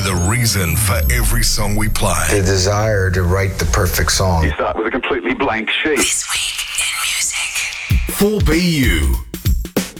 the reason for every song we play. The desire to write the perfect song. You start with a completely blank sheet. This week in music. 4BU.